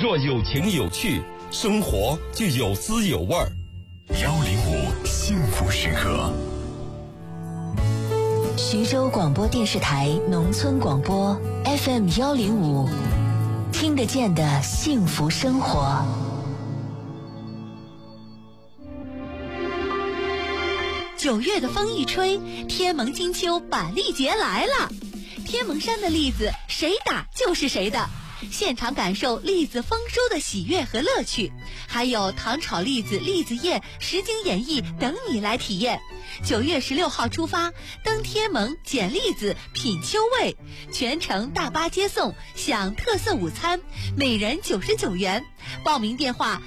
若有情有趣，生活就有滋有味儿。 105幸福时刻。 徐州广播电视台农村广播 FM 105，听得见的幸福生活。 9月的风一吹，天蒙金秋板栗节来了。天蒙山的栗子谁打就是谁的，现场感受栗子丰收的喜悦和乐趣，还有糖炒栗子、栗子宴、实景演绎等你来体验。9月16号出发，登天蒙捡栗子品秋味，全程大巴接送，享特色午餐，每人99元。报名电话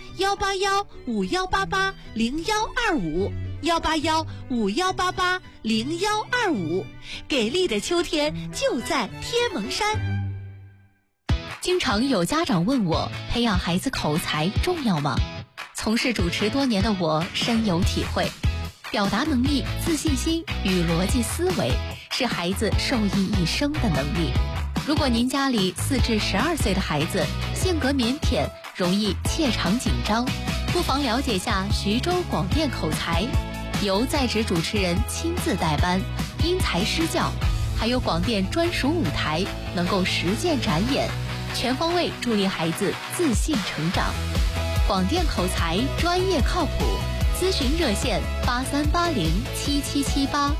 18151880125，18151880125。给力的秋天就在天蒙山。 经常有家长问我，培养孩子口才重要吗？从事主持多年的我深有体会，表达能力、自信心与逻辑思维是孩子受益一生的能力。如果您家里4至12岁的孩子性格腼腆，容易怯场紧张，不妨了解下徐州广电口才，由在职主持人亲自带班，因材施教，还有广电专属舞台，能够实践展演，全方位助力孩子自信成长。广电口才专业靠谱，咨询热线83807778。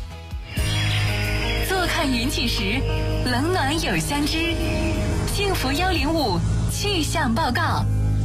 坐看云起时，冷暖有相知。幸福105气象报告。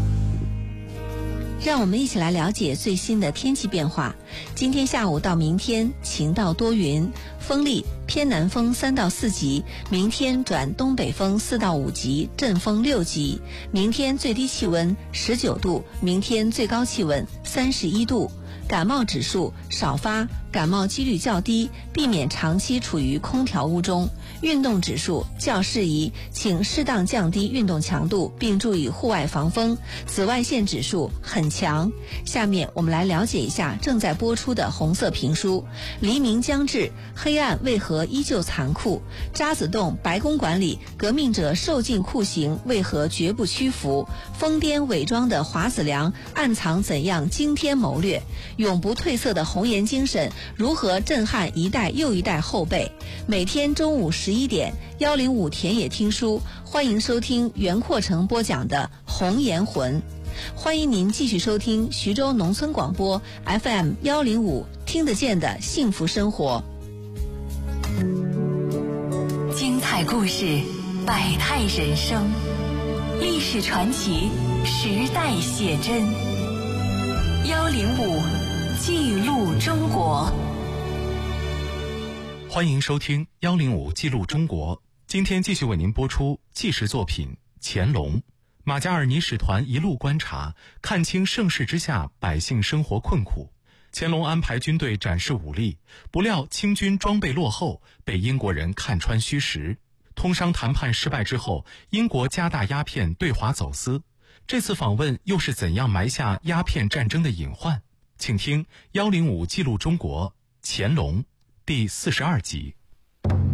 让我们一起来了解最新的天气变化。今天下午到明天晴到多云，风力偏南风3到4级，明天转东北风4到5级，阵风6级。明天最低气温19度，明天最高气温31度。感冒指数少发，感冒几率较低，避免长期处于空调屋中。运动指数较适宜，请适当降低运动强度，并注意户外防风。紫外线指数很强。下面我们来了解一下正在播出的红色评书。黎明将至，黑暗为何依旧残酷？渣滓洞白宫馆里，革命者受尽酷刑，为何绝不屈服？疯癫伪装的华子良，暗藏怎样惊天谋略？永不褪色的红颜精神，如何震撼一代又一代后辈？每天中午11点，105田野听书，欢迎收听袁阔成播讲的《红颜魂》。欢迎您继续收听徐州农村广播 FM 105，听得见的幸福生活。 精彩故事，百态人生，历史传奇，时代写真。105记录中国。 欢迎收听105记录中国。今天继续为您播出纪实作品《乾隆》。马加尔尼使团一路观察，看清盛世之下百姓生活困苦。乾隆安排军队展示武力，不料清军装备落后，被英国人看穿虚实。通商谈判失败之后，英国加大鸦片对华走私。这次访问又是怎样埋下鸦片战争的隐患？请听105记录中国乾隆第42集。